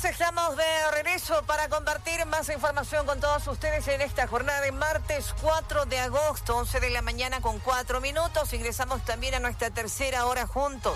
Amigos, estamos de regreso para compartir más información con todos ustedes en esta jornada de martes 4 de agosto, 11 de la mañana con 4 minutos. Ingresamos también a nuestra tercera hora juntos.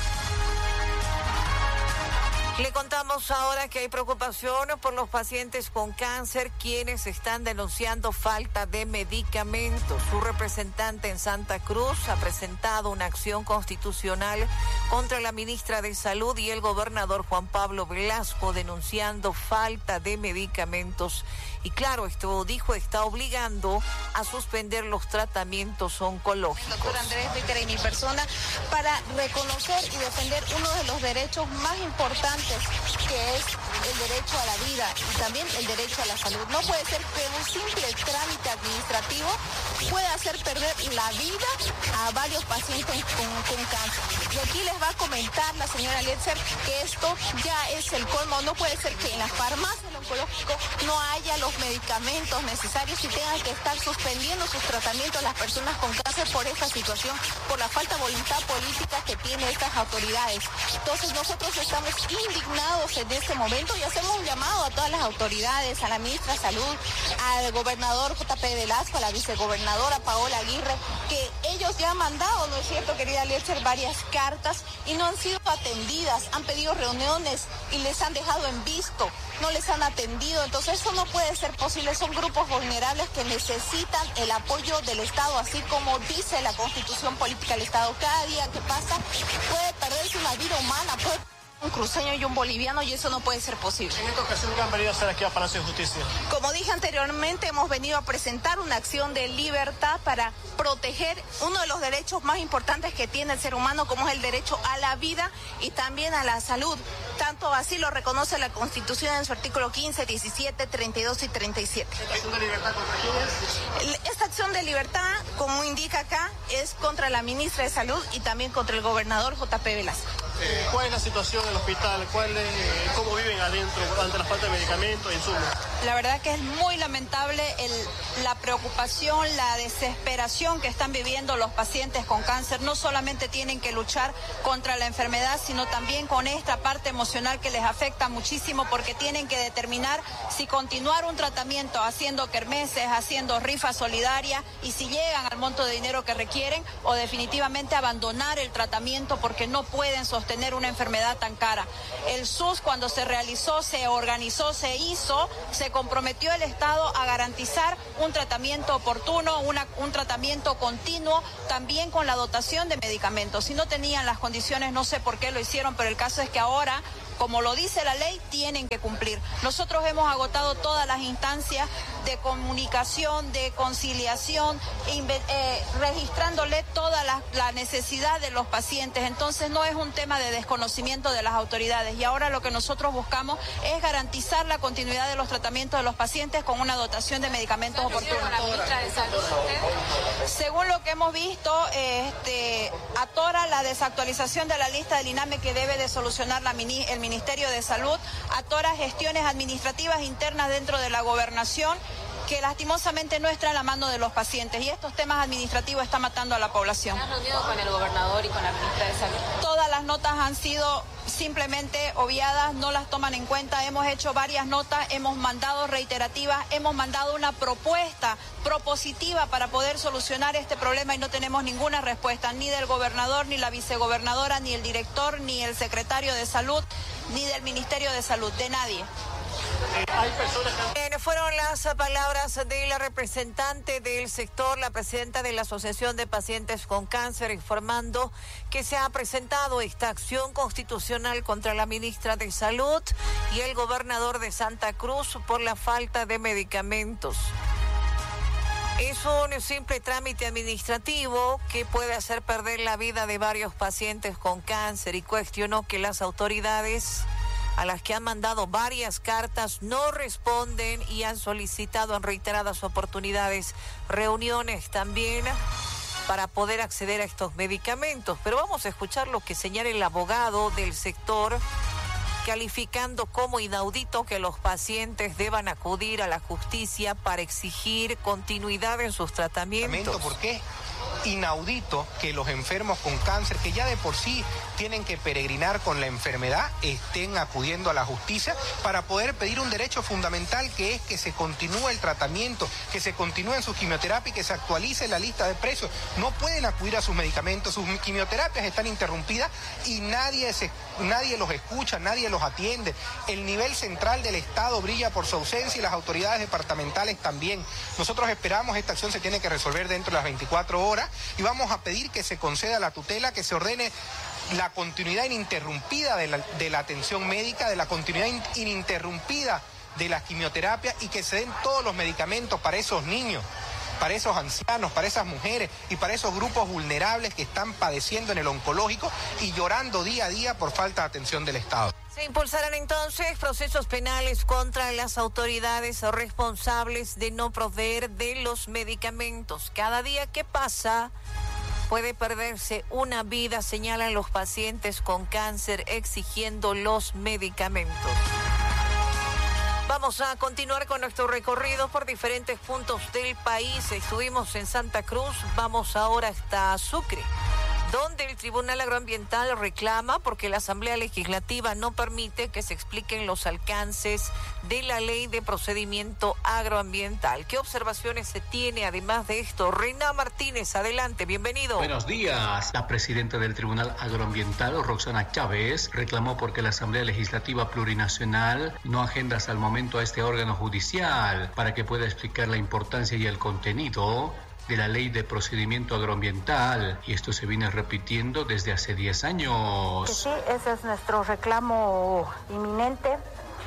Le contamos ahora que hay preocupación por los pacientes con cáncer, quienes están denunciando falta de medicamentos. Su representante en Santa Cruz ha presentado una acción constitucional contra la ministra de Salud y el gobernador Juan Pablo Velasco, denunciando falta de medicamentos. Y claro, esto dijo, está obligando a suspender los tratamientos oncológicos. Doctor Andrés Ritter y mi persona, para reconocer y defender uno de los derechos más importantes, que es el derecho a la vida y también el derecho a la salud. No puede ser que un simple trámite administrativo pueda hacer perder la vida a varios pacientes con cáncer. Y aquí les va a comentar la señora Lietzer que esto ya es el colmo. No puede ser que en las farmacias del oncológico no haya los medicamentos necesarios y tengan que estar suspendiendo sus tratamientos las personas con cáncer por esta situación, por la falta de voluntad política que tienen estas autoridades. Entonces nosotros estamos indignados en este momento y hacemos un llamado a todas las autoridades, a la ministra de Salud, al gobernador J.P. Velasco, a la vicegobernadora Paola Aguirre, que ellos ya han mandado, ¿no es cierto, querida Lietzer, varias cartas y no han sido atendidas, han pedido reuniones y les han dejado en visto, no les han atendido. Entonces eso no puede ser posible, son grupos vulnerables que necesitan el apoyo del Estado, así como dice la Constitución Política del Estado. Cada día que pasa puede perderse una vida humana, puede un cruceño y un boliviano, y eso no puede ser posible. En esta ocasión, ¿qué han venido a hacer aquí a Palacio de Justicia? Como dije anteriormente, hemos venido a presentar una acción de libertad para proteger uno de los derechos más importantes que tiene el ser humano, como es el derecho a la vida y también a la salud. Tanto así lo reconoce la Constitución en su artículo 15, 17, 32 y 37. ¿Esta acción de libertad contra quién es? Esta acción de libertad, como indica acá, es contra la ministra de Salud y también contra el gobernador J.P. Velasco. ¿Cuál es la situación en el hospital? ¿Cómo viven adentro ante la falta de medicamentos e insumos? La verdad que es muy lamentable la preocupación, la desesperación que están viviendo los pacientes con cáncer. No solamente tienen que luchar contra la enfermedad, sino también con esta parte emocional que les afecta muchísimo, porque tienen que determinar si continuar un tratamiento haciendo kermeses, haciendo rifas solidarias, y si llegan al monto de dinero que requieren, o definitivamente abandonar el tratamiento porque no pueden sostener una enfermedad tan cara. El SUS, cuando se realizó, se organizó, se hizo, se comprometió el Estado a garantizar un tratamiento oportuno, un tratamiento continuo, también con la dotación de medicamentos. Si no tenían las condiciones, no sé por qué lo hicieron, pero el caso es que ahora, como lo dice la ley, tienen que cumplir. Nosotros hemos agotado todas las instancias de comunicación, de conciliación, registrándole toda la necesidad de los pacientes. Entonces no es un tema de desconocimiento de las autoridades, y ahora lo que nosotros buscamos es garantizar la continuidad de los tratamientos de los pacientes con una dotación de medicamentos oportunos. Según lo que hemos visto, atora la desactualización de la lista del INAME que debe de solucionar el Ministerio de Salud, atora gestiones administrativas internas dentro de la gobernación, que lastimosamente no está en la mano de los pacientes, y estos temas administrativos están matando a la población. ¿Se han reunido con el gobernador y con la ministra de Salud? Todas las notas han sido simplemente obviadas, no las toman en cuenta. Hemos hecho varias notas, hemos mandado reiterativas, hemos mandado una propuesta propositiva para poder solucionar este problema, y no tenemos ninguna respuesta, ni del gobernador, ni la vicegobernadora, ni el director, ni el secretario de Salud, ni del Ministerio de Salud, de nadie. Hay personas que... Fueron las palabras de la representante del sector, la presidenta de la Asociación de Pacientes con Cáncer, informando que se ha presentado esta acción constitucional contra la ministra de Salud y el gobernador de Santa Cruz por la falta de medicamentos. Es un simple trámite administrativo que puede hacer perder la vida de varios pacientes con cáncer, y cuestionó que las autoridades, a las que han mandado varias cartas, no responden y han solicitado en reiteradas oportunidades reuniones también para poder acceder a estos medicamentos. Pero vamos a escuchar lo que señala el abogado del sector, calificando como inaudito que los pacientes deban acudir a la justicia para exigir continuidad en sus tratamientos. ¿Por qué? inaudito que los enfermos con cáncer, que ya de por sí tienen que peregrinar con la enfermedad, estén acudiendo a la justicia para poder pedir un derecho fundamental, que es que se continúe el tratamiento, que se continúen sus quimioterapias y que se actualice la lista de precios. No pueden acudir a sus medicamentos, sus quimioterapias están interrumpidas y nadie los escucha, nadie los atiende. El nivel central del Estado brilla por su ausencia y las autoridades departamentales también. Nosotros esperamos, esta acción se tiene que resolver dentro de las 24 horas y vamos a pedir que se conceda la tutela, que se ordene la continuidad ininterrumpida de la atención médica, de la continuidad ininterrumpida de las quimioterapias y que se den todos los medicamentos para esos niños, para esos ancianos, para esas mujeres y para esos grupos vulnerables que están padeciendo en el oncológico y llorando día a día por falta de atención del Estado. Se impulsarán entonces procesos penales contra las autoridades responsables de no proveer de los medicamentos. Cada día que pasa puede perderse una vida, señalan los pacientes con cáncer exigiendo los medicamentos. Vamos a continuar con nuestro recorrido por diferentes puntos del país. Estuvimos en Santa Cruz, vamos ahora hasta Sucre, donde el Tribunal Agroambiental reclama porque la Asamblea Legislativa no permite que se expliquen los alcances de la Ley de Procedimiento Agroambiental. ¿Qué observaciones se tiene además de esto? Renan Martínez, adelante, bienvenido. Buenos días. La presidenta del Tribunal Agroambiental, Roxana Chávez, reclamó porque la Asamblea Legislativa Plurinacional no agenda hasta el momento a este órgano judicial para que pueda explicar la importancia y el contenido de la Ley de Procedimiento Agroambiental, y esto se viene repitiendo desde hace 10 años. Sí, ese es nuestro reclamo inminente,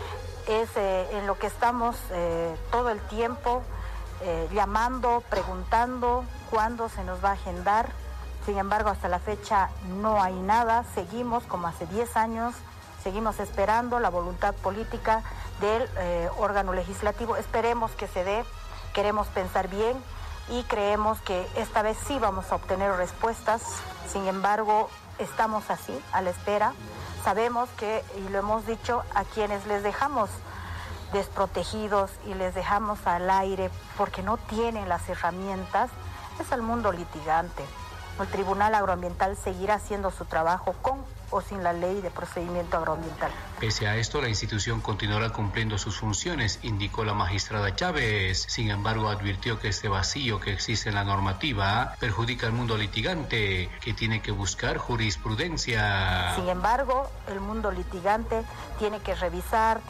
es en lo que estamos todo el tiempo llamando, preguntando cuándo se nos va a agendar. Sin embargo, hasta la fecha no hay nada, seguimos como hace 10 años, seguimos esperando la voluntad política del órgano legislativo. Esperemos que se dé, queremos pensar bien y creemos que esta vez sí vamos a obtener respuestas. Sin embargo, estamos así, a la espera. Sabemos que, y lo hemos dicho, a quienes les dejamos desprotegidos y les dejamos al aire porque no tienen las herramientas, es al mundo litigante. El Tribunal Agroambiental seguirá haciendo su trabajo con o sin la Ley de Procedimiento Agroambiental. Pese a esto, la institución continuará cumpliendo sus funciones, indicó la magistrada Chávez. Sin embargo, advirtió que este vacío que existe en la normativa perjudica al mundo litigante, que tiene que buscar jurisprudencia. Sin embargo, el mundo litigante tiene que revisar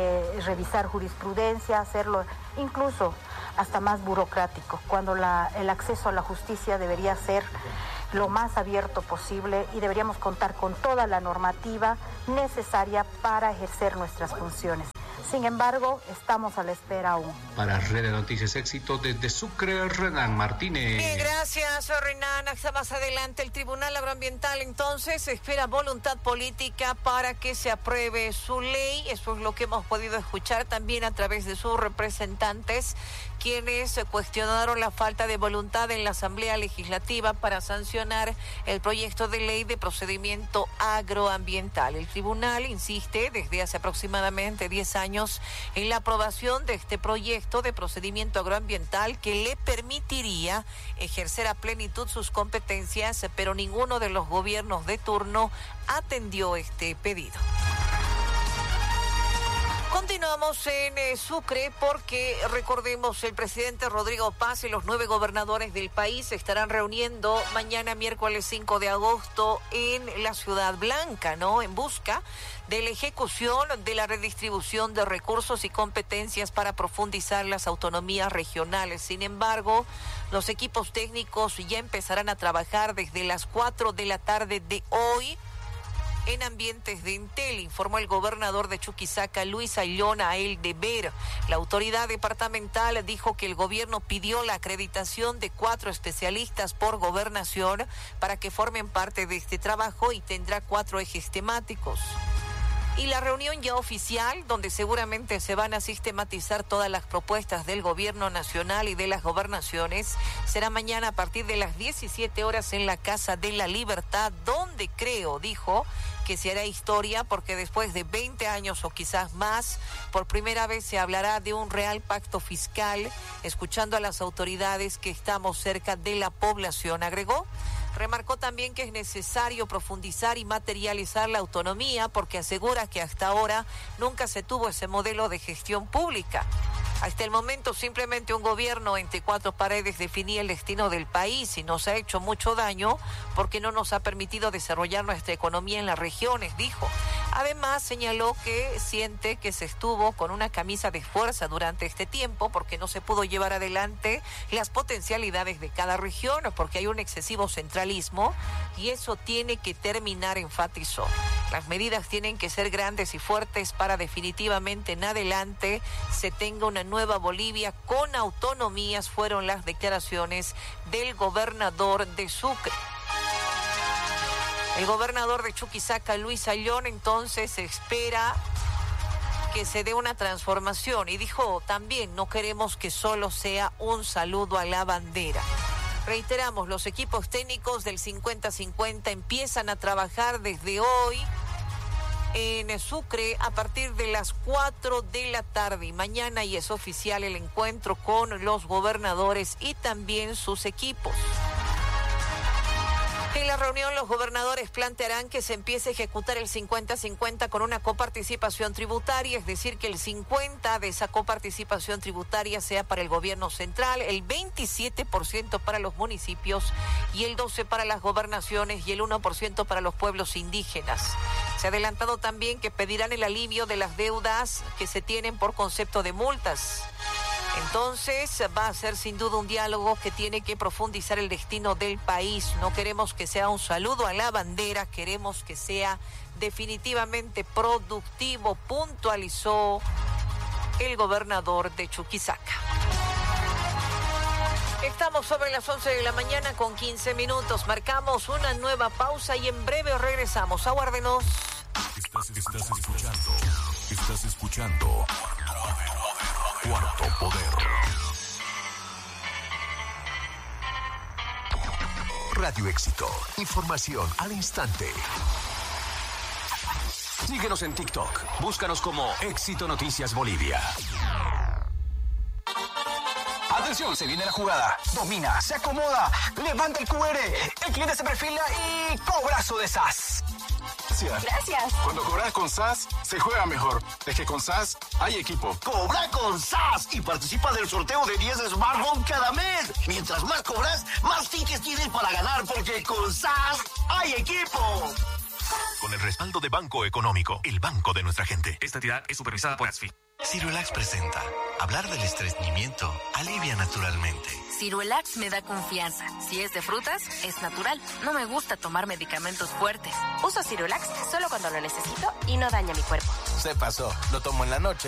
jurisprudencia, hacerlo incluso hasta más burocrático, cuando el acceso a la justicia debería ser lo más abierto posible y deberíamos contar con toda la normativa necesaria para ejercer nuestras funciones. Sin embargo, estamos a la espera aún. Para Red de Noticias Éxito, desde Sucre, Renan Martínez. Bien, gracias, Renan. Hasta más adelante, el Tribunal Agroambiental entonces espera voluntad política para que se apruebe su ley. Eso es lo que hemos podido escuchar también a través de sus representantes, quienes cuestionaron la falta de voluntad en la Asamblea Legislativa para sancionar el proyecto de ley de procedimiento agroambiental. El tribunal insiste desde hace aproximadamente 10 años en la aprobación de este proyecto de procedimiento agroambiental que le permitiría ejercer a plenitud sus competencias, pero ninguno de los gobiernos de turno atendió este pedido. Continuamos en Sucre porque, recordemos, el presidente Rodrigo Paz y los 9 gobernadores del país se estarán reuniendo mañana miércoles 5 de agosto en la Ciudad Blanca, ¿no? En busca de la ejecución de la redistribución de recursos y competencias para profundizar las autonomías regionales. Sin embargo, los equipos técnicos ya empezarán a trabajar desde las 4 de la tarde de hoy en ambientes de Entel, informó el gobernador de Chuquisaca, Luis Ayllón Aeldever. La autoridad departamental dijo que el gobierno pidió la acreditación de 4 especialistas por gobernación para que formen parte de este trabajo y tendrá 4 ejes temáticos. Y la reunión ya oficial, donde seguramente se van a sistematizar todas las propuestas del gobierno nacional y de las gobernaciones, será mañana a partir de las 17 horas en la Casa de la Libertad, donde creo, dijo, que se hará historia porque después de 20 años o quizás más, por primera vez se hablará de un real pacto fiscal, escuchando a las autoridades que estamos cerca de la población, agregó. Remarcó también que es necesario profundizar y materializar la autonomía porque asegura que hasta ahora nunca se tuvo ese modelo de gestión pública. Hasta el momento simplemente un gobierno entre cuatro paredes definía el destino del país y nos ha hecho mucho daño porque no nos ha permitido desarrollar nuestra economía en las regiones, dijo. Además señaló que siente que se estuvo con una camisa de fuerza durante este tiempo porque no se pudo llevar adelante las potencialidades de cada región porque hay un excesivo centralismo y eso tiene que terminar, enfatizó. Las medidas tienen que ser grandes y fuertes para definitivamente en adelante se tenga una nueva Bolivia con autonomías, fueron las declaraciones del gobernador de Sucre. El gobernador de Chuquisaca, Luis Ayllón, entonces espera que se dé una transformación y dijo también no queremos que solo sea un saludo a la bandera. Reiteramos, los equipos técnicos del 50-50 empiezan a trabajar desde hoy en Sucre a partir de las 4 de la tarde y mañana y es oficial el encuentro con los gobernadores y también sus equipos. En la reunión los gobernadores plantearán que se empiece a ejecutar el 50-50 con una coparticipación tributaria, es decir, que el 50% de esa coparticipación tributaria sea para el gobierno central, el 27% para los municipios y el 12% para las gobernaciones y el 1% para los pueblos indígenas. Se ha adelantado también que pedirán el alivio de las deudas que se tienen por concepto de multas. Entonces va a ser sin duda un diálogo que tiene que profundizar el destino del país. No queremos que sea un saludo a la bandera, queremos que sea definitivamente productivo, puntualizó el gobernador de Chuquisaca. Estamos sobre las 11 de la mañana con 15 minutos. Marcamos una nueva pausa y en breve regresamos. Aguárdenos. Estás escuchando Cuarto Poder. Radio Éxito. Información al instante. Síguenos en TikTok. Búscanos como Éxito Noticias Bolivia. Atención, se viene la jugada. Domina, se acomoda, levanta el QR. El cliente se perfila y cobrazo de SAS. Gracias. Cuando cobras con SAS, se juega mejor. Es que con SAS hay equipo. Cobra con SAS y participa del sorteo de 10 smartphones cada mes. Mientras más cobras, más tickets tienes para ganar, porque con SAS hay equipo. Con el respaldo de Banco Económico, el banco de nuestra gente. Esta entidad es supervisada por ASFI. Ciruelax presenta. Hablar del estreñimiento alivia naturalmente. Ciruelax me da confianza. Si es de frutas, es natural. No me gusta tomar medicamentos fuertes. Uso Ciruelax solo cuando lo necesito y no daña mi cuerpo. Se pasó. Lo tomo en la noche